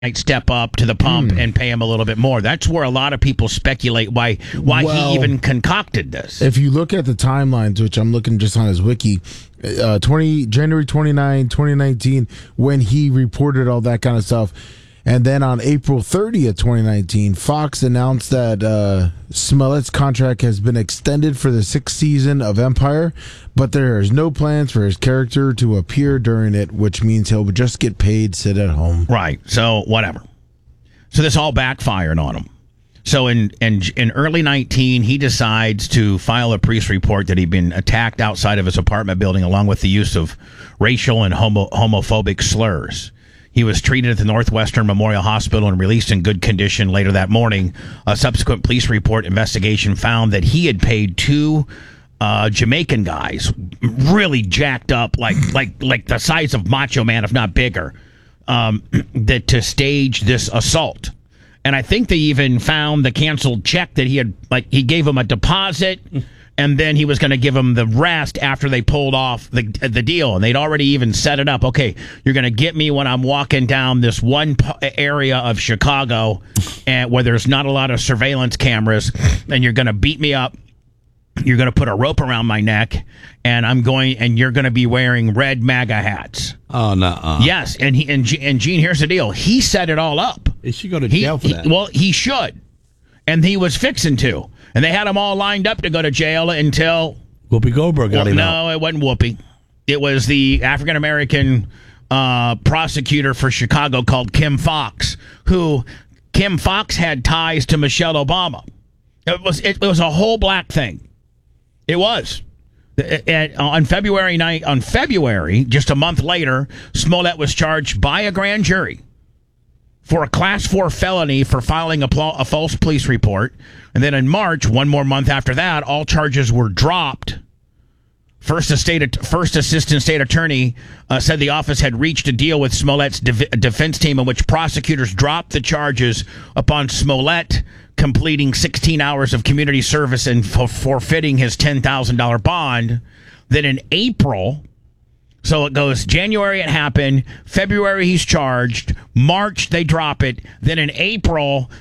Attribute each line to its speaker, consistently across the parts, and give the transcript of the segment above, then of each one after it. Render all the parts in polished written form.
Speaker 1: step up to the pump and pay him a little bit more. That's where a lot of people speculate why he even concocted this.
Speaker 2: If you look at the timelines, which I'm looking just on his wiki, January 29, 2019, when he reported all that kind of stuff. And then on April 30th, 2019, Fox announced that Smollett's contract has been extended for the 6th season of Empire, but there is no plans for his character to appear during it, which means he'll just get paid, sit at home.
Speaker 1: Right. So, whatever. So this all backfired on him. So in early 19, he decides to file a police report that he'd been attacked outside of his apartment building along with the use of racial and homophobic slurs. He was treated at the Northwestern Memorial Hospital and released in good condition later that morning. A subsequent police report investigation found that he had paid two Jamaican guys, really jacked up, like the size of Macho Man, if not bigger, that to stage this assault. And I think they even found the canceled check that he gave him a deposit. And then he was going to give them the rest after they pulled off the deal. And they'd already even set it up. Okay, you're going to get me when I'm walking down this one area of Chicago where there's not a lot of surveillance cameras. And you're going to beat me up. You're going to put a rope around my neck. And you're going to be wearing red MAGA hats.
Speaker 3: Oh, no.
Speaker 1: Yes. And Gene, here's the deal. He set it all up.
Speaker 3: He should go to jail for that.
Speaker 1: Well, he should. And he was fixing to. And they had him all lined up to go to jail until...
Speaker 3: Whoopi Goldberg got him out.
Speaker 1: No, it wasn't Whoopi. It was the African-American prosecutor for Chicago called Kim Foxx, who Kim Foxx had ties to Michelle Obama. It was a whole black thing. It was. On February, just a month later, Smollett was charged by a grand jury for a Class 4 felony for filing a false police report. And then in March, one more month after that, all charges were dropped. First Assistant State Attorney said the office had reached a deal with Smollett's defense team in which prosecutors dropped the charges upon Smollett completing 16 hours of community service and forfeiting his $10,000 bond. Then in April... So it goes, January it happened, February he's charged, March they drop it, then in April,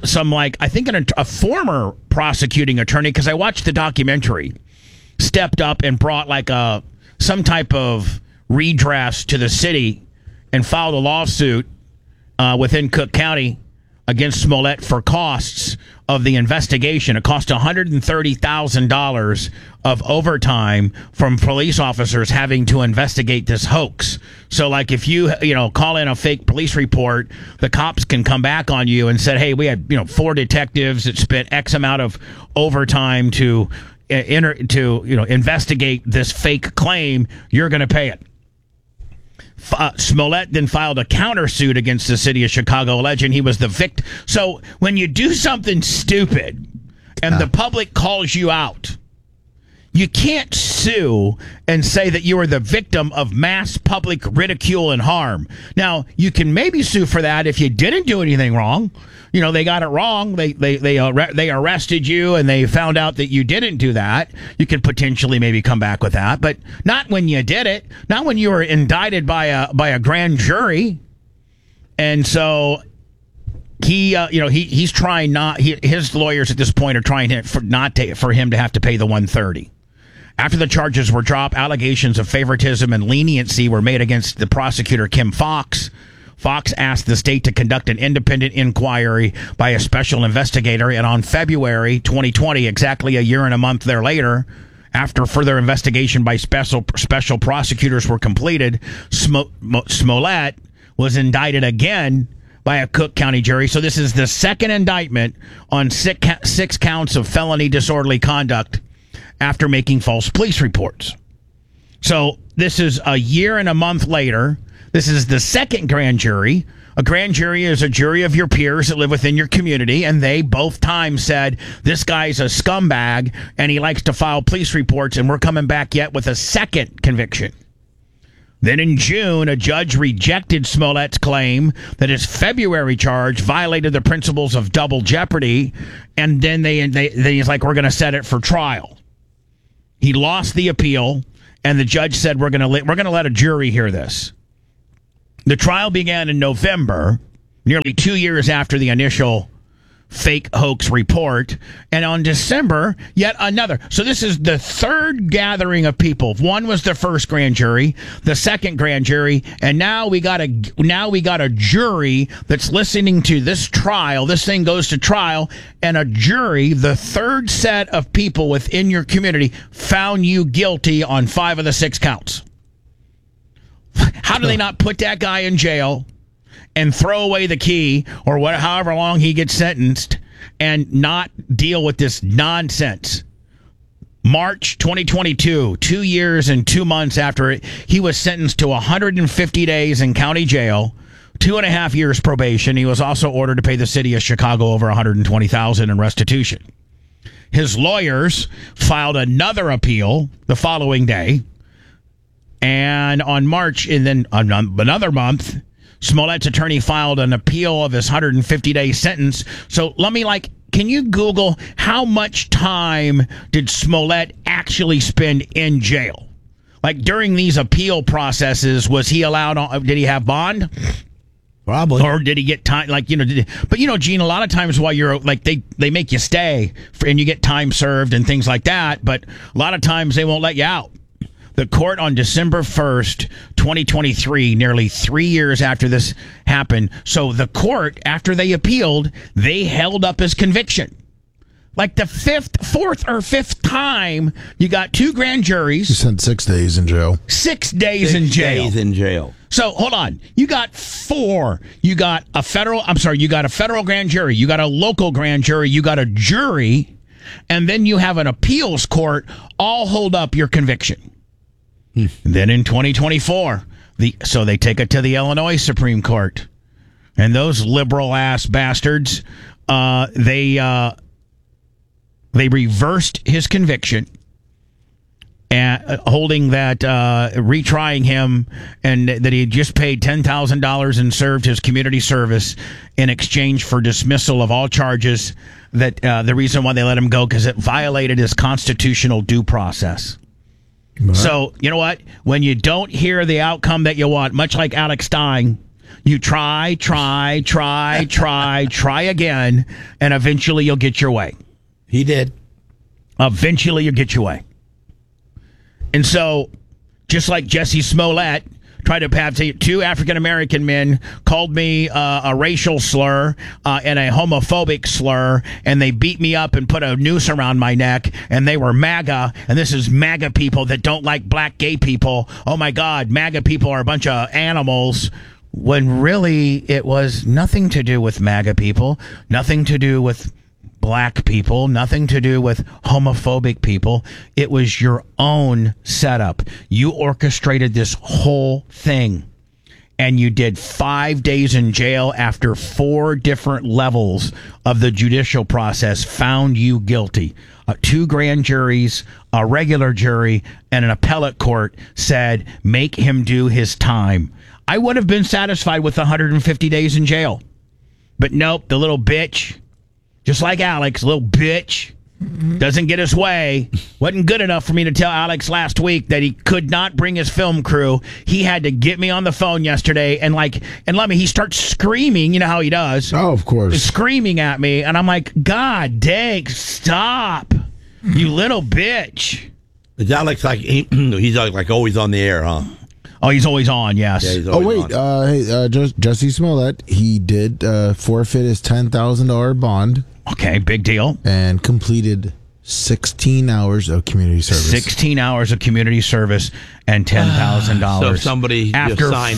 Speaker 1: I think a former prosecuting attorney, because I watched the documentary, stepped up and brought some type of redress to the city and filed a lawsuit within Cook County against Smollett for costs of the investigation. It cost $130,000 of overtime from police officers having to investigate this hoax. So, if you call in a fake police report, the cops can come back on you and say, "Hey, we had 4 detectives that spent X amount of overtime to investigate this fake claim. You're going to pay it." Smollett then filed a countersuit against the city of Chicago, alleging he was the victim. So when you do something stupid and the public calls you out, you can't sue and say that you are the victim of mass public ridicule and harm. Now, you can maybe sue for that if you didn't do anything wrong. They got it wrong. They arrested you and they found out that you didn't do that. You could potentially maybe come back with that, but not when you did it. Not when you were indicted by a grand jury. And so he's trying not. His lawyers at this point are trying for him to have to pay the $130. After the charges were dropped, allegations of favoritism and leniency were made against the prosecutor Kim Foxx. Fox asked the state to conduct an independent inquiry by a special investigator, and on February 2020, exactly a year and a month later, after further investigation by special prosecutors were completed, Smollett was indicted again by a Cook County jury. So this is the second indictment on 6 counts of felony disorderly conduct after making false police reports. So this is a year and a month later. This is the second grand jury. A grand jury is a jury of your peers that live within your community, and they both times said, this guy's a scumbag, and he likes to file police reports, and we're coming back yet with a second conviction. Then in June, a judge rejected Smollett's claim that his February charge violated the principles of double jeopardy, and then he's like, we're going to set it for trial. He lost the appeal, and the judge said, we're going to let a jury hear this. The trial began in November, nearly 2 years after the initial fake hoax report. And on December, yet another. So this is the third gathering of people. One was the first grand jury, the second grand jury, and now we got a jury that's listening to this trial. This thing goes to trial, and a jury, the third set of people within your community, found you guilty on 5 of the 6 counts. How do they not put that guy in jail and throw away the key, or however long he gets sentenced, and not deal with this nonsense? March 2022, 2 years and 2 months after it, he was sentenced to 150 days in county jail, 2.5 years probation. He was also ordered to pay the city of Chicago over $120,000 in restitution. His lawyers filed another appeal the following day, and on March, and then another month, Smollett's attorney filed an appeal of his 150-day sentence. So can you Google how much time did Smollett actually spend in jail? Like during these appeal processes, was he allowed did he have bond?
Speaker 3: Probably.
Speaker 1: Or did he get time? But Gene, a lot of times while you're they make you stay and you get time served and things like that. But a lot of times they won't let you out. The court on December 1st, 2023, nearly 3 years after this happened. So the court, after they appealed, they held up his conviction. Like the fourth or fifth time, you got 2 grand juries.
Speaker 2: He spent 6 days in jail.
Speaker 1: 6 days in jail.
Speaker 3: 6 days in jail.
Speaker 1: So hold on. You got 4. You got a federal grand jury. You got a local grand jury. You got a jury. And then you have an appeals court all hold up your conviction. Then in 2024, so they take it to the Illinois Supreme Court, and those liberal ass bastards, they reversed his conviction, and holding that retrying him, and that he had just paid $10,000 and served his community service in exchange for dismissal of all charges. That the reason why they let him go because it violated his constitutional due process. Right. So, you know what? When you don't hear the outcome that you want, much like Alex Stein, you try again, and eventually you'll get your way.
Speaker 3: He did.
Speaker 1: Eventually you'll get your way. And so, just like Jesse Smollett tried to have 2 African-American men called me a racial slur and a homophobic slur, and they beat me up and put a noose around my neck, and they were MAGA, and this is MAGA people that don't like black gay people. Oh, my God, MAGA people are a bunch of animals, when really it was nothing to do with MAGA people, nothing to do with black people, nothing to do with homophobic people. It was your own setup. You orchestrated this whole thing, and you did 5 days in jail after 4 different levels of the judicial process found you guilty. 2 grand juries, a regular jury, and an appellate court said, make him do his time. I would have been satisfied with 150 days in jail. But nope, the little bitch, just like Alex, little bitch, doesn't get his way. Wasn't good enough for me to tell Alex last week that he could not bring his film crew. He had to get me on the phone yesterday and he starts screaming. You know how he does.
Speaker 2: Oh, of course.
Speaker 1: Screaming at me. And I'm like, God dang, stop. You little bitch.
Speaker 3: Is Alex he's like always on the air, huh?
Speaker 1: Oh, he's always on, yes.
Speaker 3: Yeah,
Speaker 2: Jesse Smollett, he did forfeit his $10,000 bond.
Speaker 1: Okay, big deal.
Speaker 2: And completed 16 hours of community service.
Speaker 1: 16 hours of community service and $10,000.
Speaker 3: So somebody
Speaker 1: after
Speaker 3: signed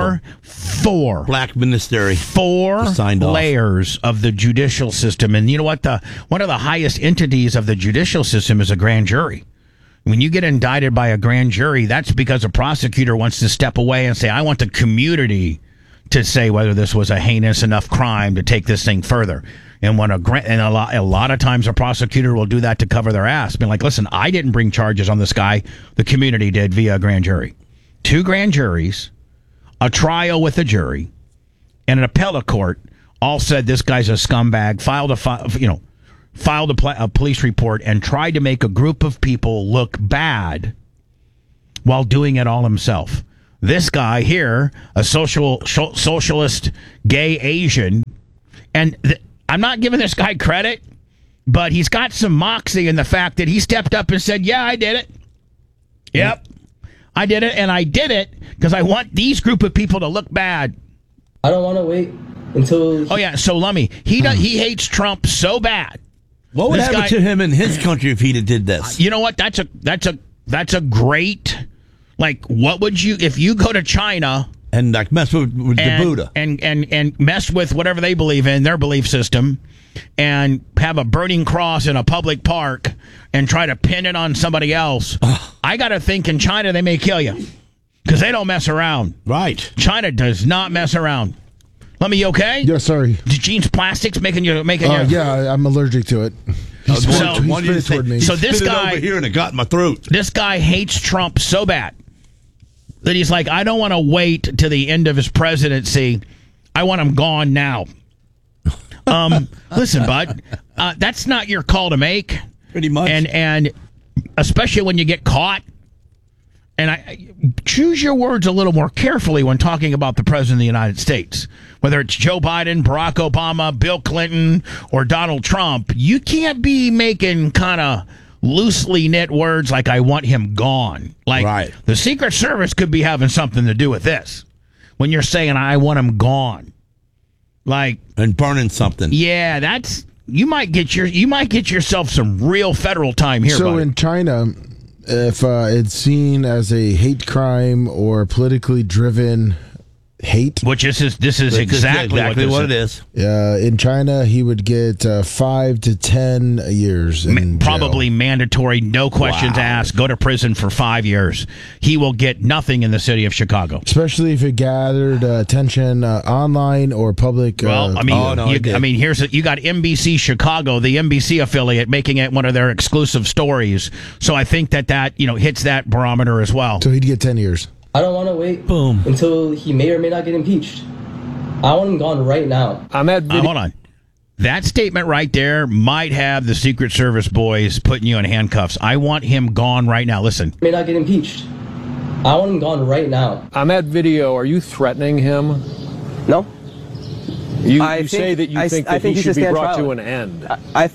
Speaker 1: four
Speaker 3: black ministry,
Speaker 1: 4 layers of the judicial system. And you know what? One of the highest entities of the judicial system is a grand jury. When you get indicted by a grand jury, that's because a prosecutor wants to step away and say, I want the community to say whether this was a heinous enough crime to take this thing further. And when a lot of times a prosecutor will do that to cover their ass. Being like, listen, I didn't bring charges on this guy. The community did via a grand jury. 2 grand juries, a trial with a jury, and an appellate court all said this guy's a scumbag, filed a police report and tried to make a group of people look bad while doing it all himself. this guy here, a socialist gay Asian, and I'm not giving this guy credit, but he's got some moxie in the fact that he stepped up and said, yeah, I did it. Yep, I did it, and I did it because I want these group of people to look bad.
Speaker 4: I don't want to wait until...
Speaker 1: Oh, yeah, so Lummy, he hates Trump so bad.
Speaker 3: What would happen to him in his country if he did this?
Speaker 1: You know what? That's a great... Like, what would you... If you go to China...
Speaker 3: And like mess with the Buddha.
Speaker 1: And mess with whatever they believe in, their belief system, and have a burning cross in a public park and try to pin it on somebody else. I got to think in China they may kill you because they don't mess around.
Speaker 3: Right.
Speaker 1: China does not mess around. Let me, you okay?
Speaker 2: Yeah, sorry.
Speaker 1: Gene's plastics making you...
Speaker 2: Yeah, I'm allergic to it.
Speaker 1: So this guy...
Speaker 3: over here and it got in my throat.
Speaker 1: This guy hates Trump so bad that he's like, I don't want to wait to the end of his presidency. I want him gone now. Listen, bud, that's not your call to make.
Speaker 3: Pretty much.
Speaker 1: And especially when you get caught. And I choose your words a little more carefully when talking about the president of the United States. Whether it's Joe Biden, Barack Obama, Bill Clinton, or Donald Trump, you can't be making kind of loosely knit words like I want him gone. Like
Speaker 3: right.
Speaker 1: The Secret Service could be having something to do with this. When you're saying I want him gone. Like
Speaker 3: and burning something.
Speaker 1: Yeah, that's you might get yourself some real federal time here.
Speaker 2: So
Speaker 1: buddy.
Speaker 2: in China, if it's seen as a hate crime or politically driven hate,
Speaker 1: which this is exactly
Speaker 3: what it is.
Speaker 2: In China, he would get 5 to 10 years.
Speaker 1: Probably mandatory, no questions asked. Go to prison for 5 years. He will get nothing in the city of Chicago,
Speaker 2: especially if it gathered attention online or public.
Speaker 1: Well, you got NBC Chicago, the NBC affiliate, making it one of their exclusive stories. So I think that hits that barometer as well.
Speaker 2: So he'd get 10 years.
Speaker 4: I don't want to wait until he may or may not get impeached. I want him gone right now.
Speaker 1: Hold on. That statement right there might have the Secret Service boys putting you in handcuffs. I want him gone right now. Listen.
Speaker 4: May not get impeached. I want him gone right now.
Speaker 5: On that video, are you threatening him?
Speaker 4: No.
Speaker 5: You say that you think that he should be brought to an end.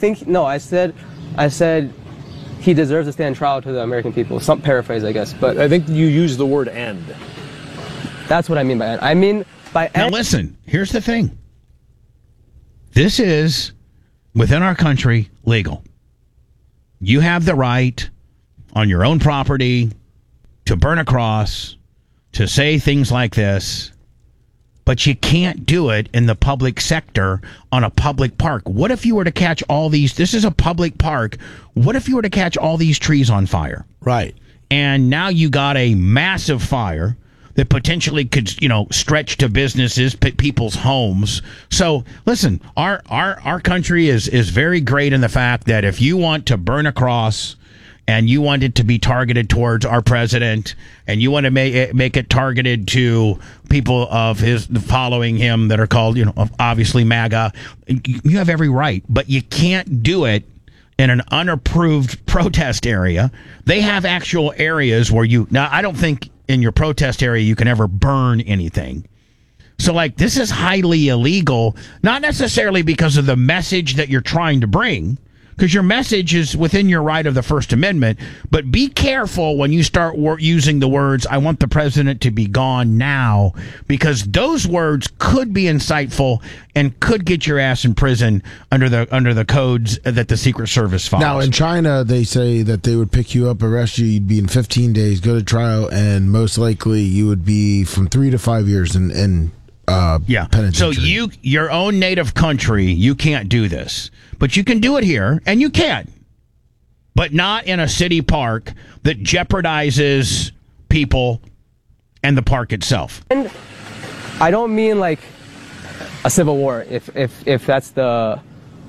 Speaker 4: I said he deserves to stand trial to the American people. Some paraphrase, I guess. But
Speaker 5: I think you use the word end.
Speaker 4: That's what I mean by end. I mean by end.
Speaker 1: Now listen, here's the thing. This is, within our country, legal. You have the right on your own property to burn a cross, to say things like this, but you can't do it in the public sector on a public park. What if you were to catch all these? This is a public park. What if you were to catch all these trees on fire?
Speaker 3: Right.
Speaker 1: And now you got a massive fire that potentially could, stretch to businesses, people's homes. So listen, our country is very great in the fact that if you want to burn a cross and you want it to be targeted towards our president, and you want to make it targeted to people of his following him that are called, obviously MAGA, you have every right, but you can't do it in an unapproved protest area. They have actual areas where now I don't think in your protest area you can ever burn anything. So this is highly illegal, not necessarily because of the message that you're trying to bring, because your message is within your right of the First Amendment, but be careful when you start using the words, I want the president to be gone now, because those words could be insightful and could get your ass in prison under the codes that the Secret Service follows.
Speaker 2: Now, in China, they say that they would pick you up, arrest you, you'd be in 15 days, go to trial, and most likely you would be from 3 to 5 years in penitentiary.
Speaker 1: So your own native country, you can't do this. But you can do it here, and you can. But not in a city park that jeopardizes people and the park itself.
Speaker 4: And I don't mean like a civil war, if that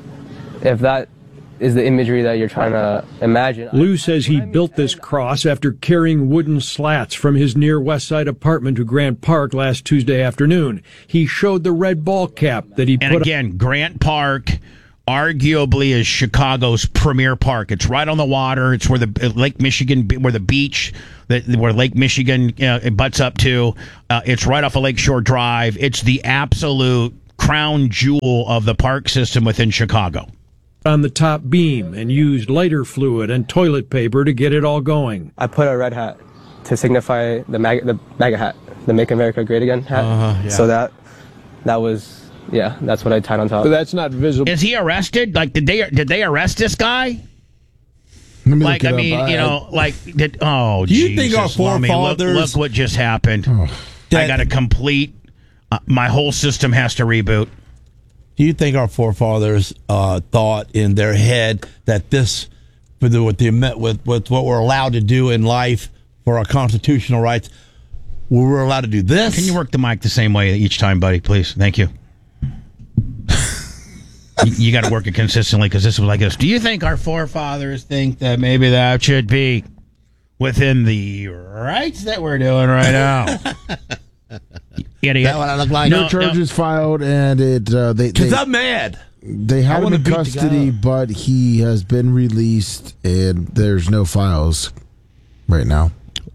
Speaker 4: is the imagery that you're trying to imagine.
Speaker 5: Lou says he built this cross after carrying wooden slats from his near West Side apartment to Grant Park last Tuesday afternoon. He showed the red ball cap that he put
Speaker 1: on. And again, Grant Park, arguably is Chicago's premier park. It's right on the water. It's where the Lake Michigan, where the beach, where Lake Michigan it butts up to. It's right off of Lakeshore Drive. It's the absolute crown jewel of the park system within Chicago.
Speaker 5: On the top beam and used lighter fluid and toilet paper to get it all going.
Speaker 4: I put a red hat to signify the MAGA hat, the Make America Great Again hat. So that was, that's what I tied on top.
Speaker 5: So that's not visible.
Speaker 1: Is he arrested? Like, did they arrest this guy?
Speaker 2: Let me
Speaker 1: Like,
Speaker 2: look it
Speaker 1: I mean,
Speaker 2: up.
Speaker 1: you know, like,
Speaker 3: Do you think our
Speaker 1: Jesus, Lummi,
Speaker 3: forefathers-
Speaker 1: look what just happened. I got a complete. My whole system has to reboot.
Speaker 3: Do you think our forefathers thought in their head that this, with what we're allowed to do in life for our constitutional rights, we were allowed to do this?
Speaker 1: Can you work the mic the same way each time, buddy, please? Thank you. You got to work it consistently because this was like this. Do you think our forefathers think that maybe that should be within the rights that we're doing right now? Idiot.
Speaker 3: Is that what I look like?
Speaker 2: No charges filed, and
Speaker 3: Because I'm mad.
Speaker 2: they have him
Speaker 3: wanna
Speaker 2: in
Speaker 3: beat the
Speaker 2: custody,
Speaker 3: guy up.
Speaker 2: but he has been released, and there's no files right now.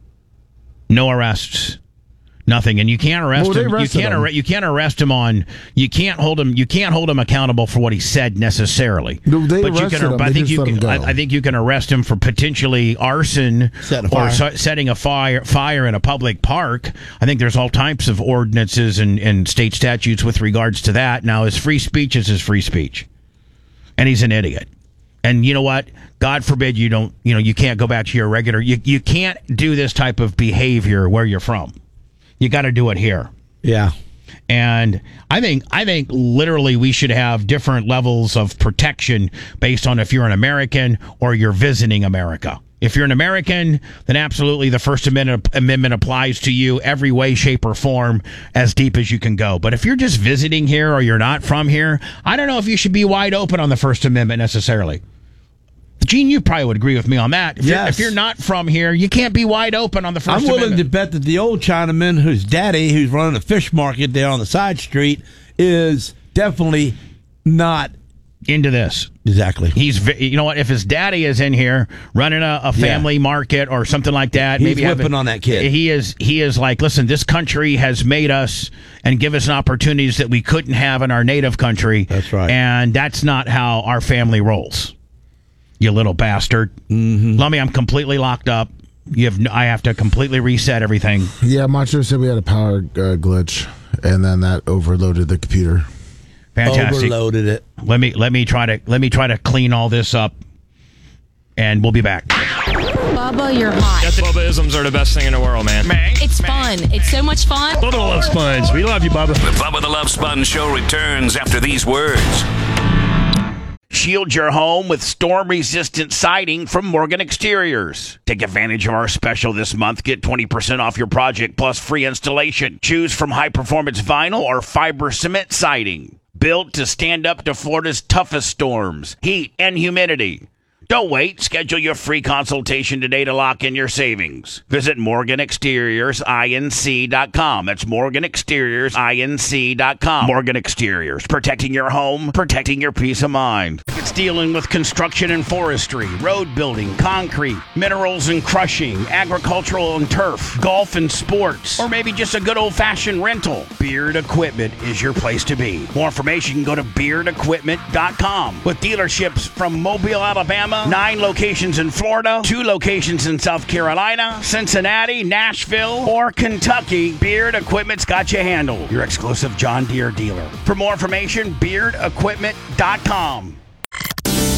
Speaker 1: No arrests. Nothing, and you can't arrest
Speaker 2: Well, they
Speaker 1: him. You
Speaker 2: arrested
Speaker 1: can't
Speaker 2: him.
Speaker 1: you can't arrest him on. You can't hold him. You can't hold him accountable for what he said necessarily.
Speaker 2: No, they
Speaker 1: but you
Speaker 2: arrested
Speaker 1: can.
Speaker 2: him.
Speaker 1: I
Speaker 2: They
Speaker 1: think
Speaker 2: just
Speaker 1: you
Speaker 2: let him
Speaker 1: can.
Speaker 2: go.
Speaker 1: I think you can arrest him for potentially arson
Speaker 3: Setting a
Speaker 1: or
Speaker 3: fire.
Speaker 1: setting a fire in a public park. I think there's all types of ordinances and state statutes with regards to that. Now, his free speech is his free speech, and he's an idiot. And you know what? God forbid you don't. You can't go back to your regular. You can't do this type of behavior where you're from. You got to do it here.
Speaker 3: Yeah.
Speaker 1: And I think literally we should have different levels of protection based on if you're an American or you're visiting America. If you're an American, then absolutely the First Amendment applies to you every way, shape, or form as deep as you can go. But if you're just visiting here or you're not from here, I don't know if you should be wide open on the First Amendment necessarily. Gene, you probably would agree with me on that. If you're not from here, you can't be wide open on the First Amendment.
Speaker 3: I'm willing to bet that the old Chinaman, whose daddy, who's running a fish market there on the side street, is definitely not
Speaker 1: into this.
Speaker 3: Exactly.
Speaker 1: You know what? If his daddy is in here running a family market or something like that,
Speaker 3: He's
Speaker 1: maybe
Speaker 3: whipping on that kid.
Speaker 1: He is like, listen, this country has made us and give us opportunities that we couldn't have in our native country.
Speaker 3: That's right.
Speaker 1: And that's not how our family rolls. You little bastard. Mm-hmm. Lummi, I'm completely locked up. I have to completely reset everything.
Speaker 2: Yeah, Macho said we had a power glitch, and then that overloaded the computer.
Speaker 1: Fantastic.
Speaker 3: Overloaded it.
Speaker 1: Let me try to clean all this up, and we'll be back.
Speaker 6: Bubba, you're hot.
Speaker 7: Bubba-isms are the best thing in the world, man.
Speaker 6: It's fun. It's so much fun.
Speaker 7: Bubba the Love Sponge. We love you, Bubba.
Speaker 8: The Bubba the Love Sponge Show returns after these words.
Speaker 1: Shield your home with storm-resistant siding from Morgan Exteriors. Take advantage of our special this month. Get 20% off your project plus free installation. Choose from high-performance vinyl or fiber cement siding. Built to stand up to Florida's toughest storms, heat, and humidity. Don't wait. Schedule your free consultation today to lock in your savings. Visit MorganExteriorsINC.com. That's MorganExteriorsINC.com. Morgan Exteriors. Protecting your home, protecting your peace of mind. It's dealing with construction and forestry, road building, concrete, minerals and crushing, agricultural and turf, golf and sports, or maybe just a good old-fashioned rental. Beard Equipment is your place to be. More information, go to BeardEquipment.com. With dealerships from Mobile, Alabama, 9 locations in Florida, 2 locations in South Carolina, Cincinnati, Nashville, or Kentucky, Beard Equipment's got you handled. Your exclusive John Deere dealer. For more information, BeardEquipment.com.